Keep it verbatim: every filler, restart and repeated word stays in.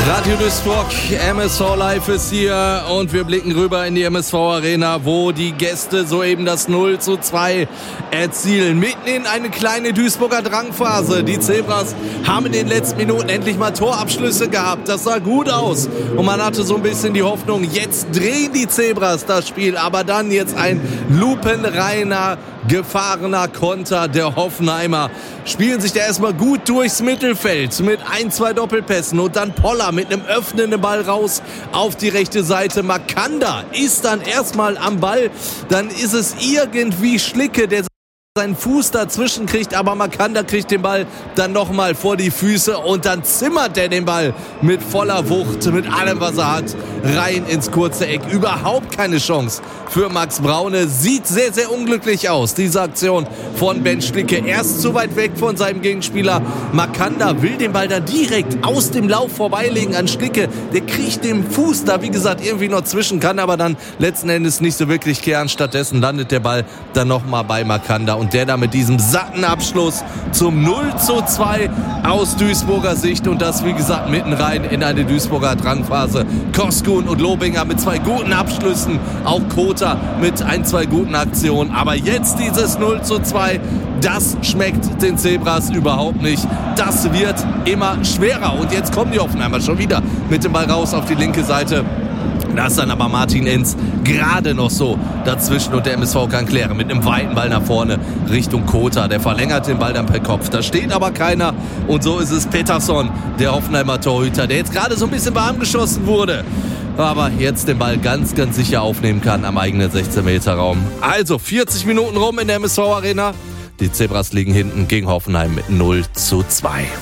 Radio Duisburg, M S V Live ist hier und wir blicken rüber in die M S V Arena, wo die Gäste soeben das null zu zwei erzielen. Mitten in eine kleine Duisburger Drangphase. Die Zebras haben in den letzten Minuten endlich mal Torabschlüsse gehabt. Das sah gut aus und man hatte so ein bisschen die Hoffnung, jetzt drehen die Zebras das Spiel. Aber dann jetzt ein lupenreiner, gefahrener Konter der Hoffenheimer. Spielen sich da erstmal gut durchs Mittelfeld mit ein, zwei Doppelpässen und dann Poller mit einem öffnenden Ball raus auf die rechte Seite. Makanda ist dann erstmal am Ball. Dann ist es irgendwie Schlicke, der seinen Fuß dazwischen kriegt, aber Makanda kriegt den Ball dann nochmal vor die Füße und dann zimmert er den Ball mit voller Wucht, mit allem, was er hat, rein ins kurze Eck. Überhaupt keine Chance für Max Braune. Sieht sehr, sehr unglücklich aus, diese Aktion von Ben Schlicke. Erst zu weit weg von seinem Gegenspieler. Makanda will den Ball dann direkt aus dem Lauf vorbeilegen an Schlicke. Der kriegt den Fuß da, wie gesagt, irgendwie noch zwischen, kann aber dann letzten Endes nicht so wirklich kehren. Stattdessen landet der Ball dann nochmal bei Makanda. Und der da mit diesem satten Abschluss zum null zu zwei aus Duisburger Sicht. Und das, wie gesagt, mitten rein in eine Duisburger Drangphase. Koskun und Lobinger mit zwei guten Abschlüssen. Auch Kota mit ein, zwei guten Aktionen. Aber jetzt dieses null zu zwei, das schmeckt den Zebras überhaupt nicht. Das wird immer schwerer. Und jetzt kommen die Hoffenheimer schon wieder mit dem Ball raus auf die linke Seite. Da ist dann aber Martin Enz gerade noch so dazwischen und der M S V kann klären mit einem weiten Ball nach vorne Richtung Kota. Der verlängert den Ball dann per Kopf. Da steht aber keiner und so ist es Pettersson, der Hoffenheimer Torhüter, der jetzt gerade so ein bisschen warm geschossen wurde, aber jetzt den Ball ganz, ganz sicher aufnehmen kann am eigenen sechzehn Meter Raum. Also vierzig Minuten rum in der M S V Arena. Die Zebras liegen hinten gegen Hoffenheim mit null zu zwei.